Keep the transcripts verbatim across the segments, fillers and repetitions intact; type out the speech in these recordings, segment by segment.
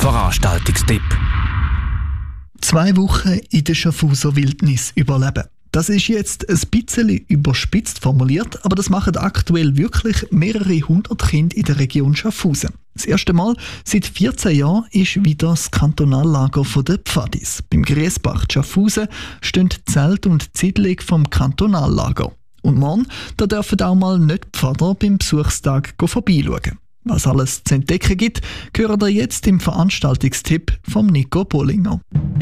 Veranstaltungstipp. Zwei Wochen in der Schaffhauser Wildnis überleben. Das ist jetzt ein bisschen überspitzt formuliert, aber das machen aktuell wirklich mehrere hundert Kinder in der Region Schaffhausen. Das erste Mal seit vierzehn Jahren ist wieder das Kantonallager der Pfadis. Beim Griesbach Schaffhausen stehen Zelt und die Siedlung vom Kantonallager. Und morgen, da dürfen auch mal nicht Pfader beim Besuchstag vorbeischauen. Was alles zu entdecken gibt, hören ihr jetzt im Veranstaltungstipp vom Nico Bollinger.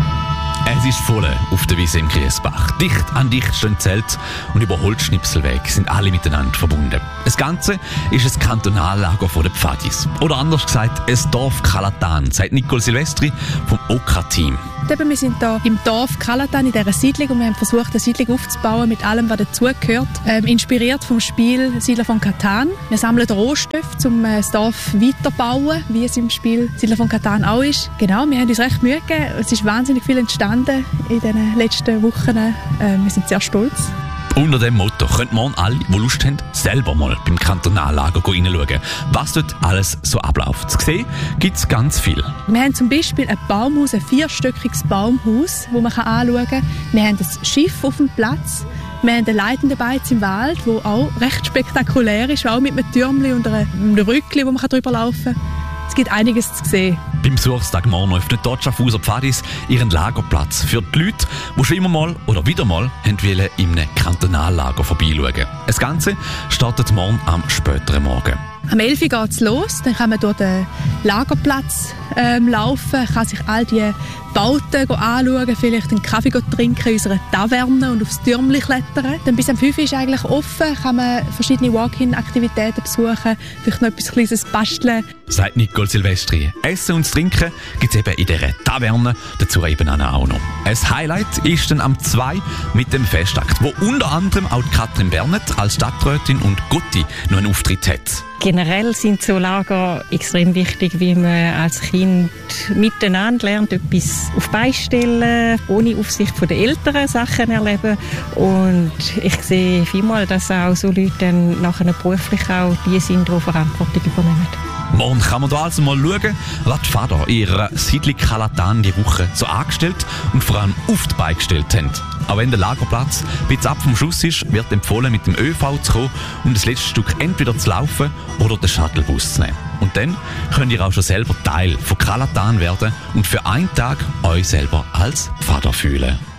Es ist voll auf der Wiese im Griesbach. Dicht an dicht stehen Zelte und über Holzschnipselweg sind alle miteinander verbunden. Das Ganze ist ein Kantonallager der Pfadis. Oder anders gesagt, ein Dorf Kalatan, sagt Nicole Silvestri vom O K A-Team. Wir sind hier im Dorf Kalatan, in dieser Siedlung, und wir haben versucht, eine Siedlung aufzubauen mit allem, was dazugehört. Ähm, inspiriert vom Spiel Siedler von Catan. Wir sammeln Rohstoffe, um das Dorf weiterzubauen, wie es im Spiel Siedler von Catan auch ist. Genau, wir haben uns recht Mühe gegeben. Es ist wahnsinnig viel entstanden in den letzten Wochen. Ähm, wir sind sehr stolz. Unter dem Motto können morgen alle, die Lust haben, selber mal beim Kantonallager reinschauen, was dort alles so abläuft. Zu sehen gibt es ganz viel. Wir haben zum Beispiel ein Baumhaus, ein vierstöckiges Baumhaus, das man anschauen kann. Wir haben ein Schiff auf dem Platz. Wir haben einen leitenden Beiz im Wald, der auch recht spektakulär ist, auch mit einem Türmchen und einem Rückchen, wo man drüber laufen kann. Es gibt einiges zu sehen. Beim Besuchstag morgen öffnet die Schaffhauser Pfadis ihren Lagerplatz für die Leute, die schon immer mal oder wieder mal wollen in einem Kantonallager vorbeischauen. Das Ganze startet morgen am späteren Morgen. Am elf Uhr geht es los, dann kann man durch den Lagerplatz ähm, laufen, kann sich all die Bauten anschauen, vielleicht einen Kaffee trinken in unserer Taverne und aufs Türmchen klettern. Dann bis am fünf Uhr ist eigentlich offen, kann man verschiedene Walk-in-Aktivitäten besuchen, vielleicht noch etwas Kleines basteln. Sagt Nicole Silvestri. Essen und Trinken gibt es eben in dieser Taverne, dazu eben auch noch. Ein Highlight ist dann am zwei mit dem Festakt, wo unter anderem auch Katrin Bernet als Stadträtin und Gotti noch einen Auftritt hat. Generell sind so Lager extrem wichtig, wie man als Kind miteinander lernt, etwas auf die Beine stellen, ohne Aufsicht der Eltern Sachen erleben. Und ich sehe vielmal, dass auch so Leute dann nachher beruflich auch die sind, die Verantwortung übernehmen. Morgen kann man da also mal schauen, was die Pfader in ihrer Siedlung Kalatan die Woche so angestellt und vor allem auf die Beine gestellt haben. Auch wenn der Lagerplatz ein bisschen ab vom Schuss ist, wird empfohlen, mit dem ÖV zu kommen und das letzte Stück entweder zu laufen oder den Shuttlebus zu nehmen. Und dann könnt ihr auch schon selber Teil von Kalatan werden und für einen Tag euch selber als Pfader fühlen.